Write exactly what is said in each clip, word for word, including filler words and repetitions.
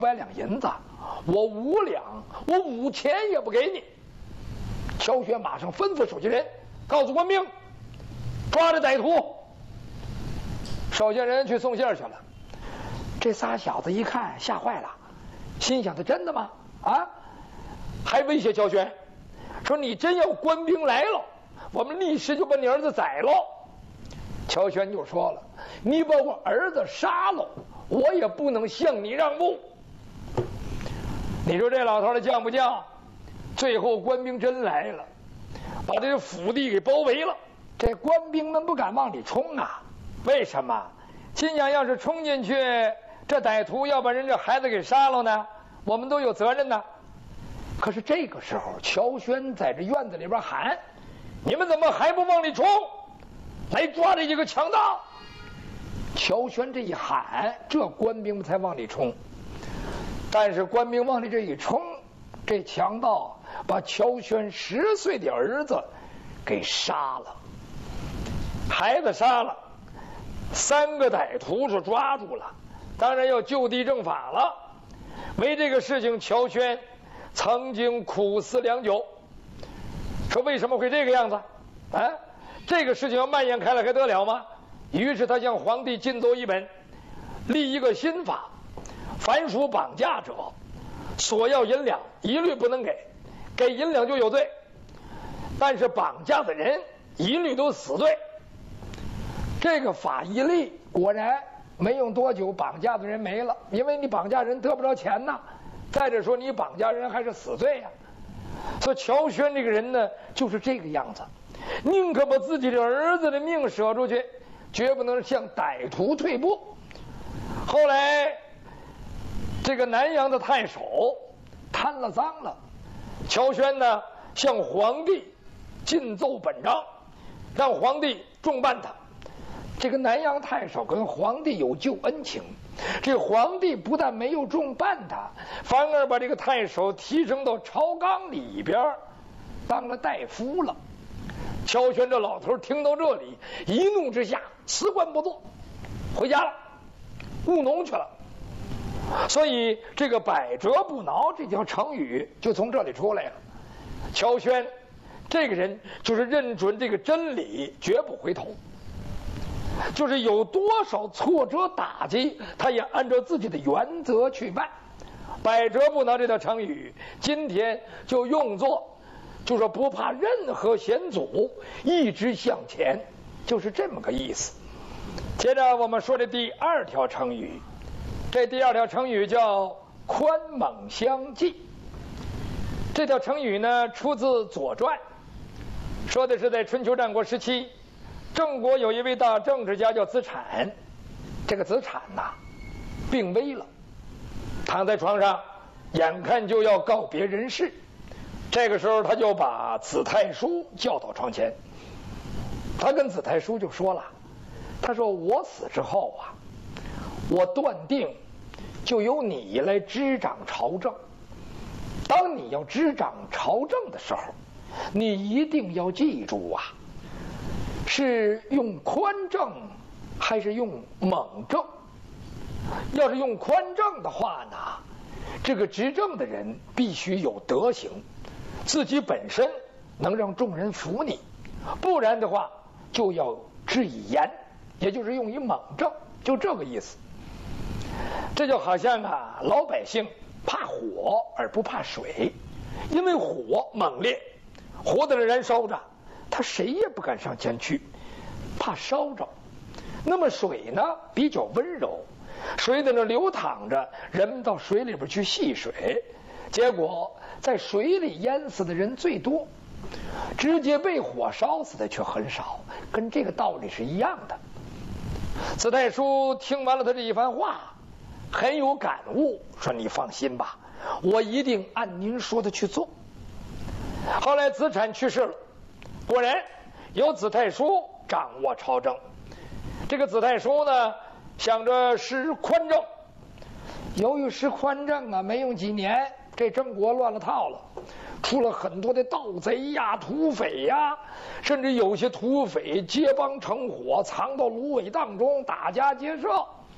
百两银子，我五两，我五钱也不给你。乔轩马上吩咐手下人，告诉官兵，抓着歹徒。手下人去送信去了。这仨小子一看吓坏了，心想：他真的吗？啊！还威胁乔轩，说你真要官兵来了，我们立时就把你儿子宰了。乔轩就说了：你把我儿子杀了，我也不能向你让步。你说这老头的犟不犟？最后官兵真来了，把这个府邸给包围了。这官兵们不敢往里冲啊，为什么？心想要是冲进去，这歹徒要把人这孩子给杀了呢，我们都有责任呢。可是这个时候，乔轩在这院子里边喊：你们怎么还不往里冲？来抓这几个强盗！乔轩这一喊，这官兵们才往里冲。但是官兵往里这一冲，这强盗把乔轩十岁的儿子给杀了，孩子杀了，三个歹徒是抓住了，当然要就地正法了。为这个事情，乔轩曾经苦思良久，说为什么会这个样子？啊，这个事情要蔓延开来还得了吗？于是他向皇帝进奏一本，立一个新法，凡属绑架者，索要银两一律不能给，给银两就有罪。但是绑架的人一律都死罪。这个法一立，果然没用多久，绑架的人没了，因为你绑架人得不着钱呐。再者说，你绑架人还是死罪呀、啊。所以乔轩这个人呢，就是这个样子，宁可把自己的儿子的命舍出去，绝不能向歹徒退步。后来，这个南阳的太守贪了赃了，乔轩呢向皇帝进奏本章，让皇帝重办他。这个南阳太守跟皇帝有旧恩情，这皇帝不但没有重办他，反而把这个太守提升到朝纲里边当了大夫了。乔轩这老头听到这里，一怒之下辞官不做，回家了，务农去了。所以这个百折不挠这条成语就从这里出来了。乔轩这个人就是认准这个真理，绝不回头，就是有多少挫折打击，他也按照自己的原则去办。百折不挠这条成语今天就用作就说不怕任何险阻，一直向前，就是这么个意思。接着我们说的第二条成语，这第二条成语叫宽猛相济。这条成语呢出自《左传》，说的是在春秋战国时期，郑国有一位大政治家叫子产。这个子产呐病危了，躺在床上，眼看就要告别人世。这个时候他就把子太叔叫到床前，他跟子太叔就说了，他说我死之后啊，我断定就由你来执掌朝政。当你要执掌朝政的时候，你一定要记住啊，是用宽政还是用猛政？要是用宽政的话呢，这个执政的人必须有德行，自己本身能让众人服你，不然的话就要治以严，也就是用以猛政，就这个意思。这就好像啊，老百姓怕火而不怕水，因为火猛烈，火在那燃烧着，他谁也不敢上前去，怕烧着。那么水呢比较温柔，水在那流淌着，人们到水里边去戏水，结果在水里淹死的人最多，直接被火烧死的却很少，跟这个道理是一样的。子太叔听完了他这一番话，很有感悟，说你放心吧，我一定按您说的去做。后来子产去世了，果然由子太叔掌握朝政。这个子太叔呢想着施宽政，由于施宽政啊，没用几年，这郑国乱了套了，出了很多的盗贼呀、土匪呀，甚至有些土匪结帮成伙，藏到芦苇当中，打家劫舍。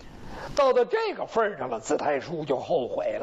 到到这个份上了，紫太叔就后悔了。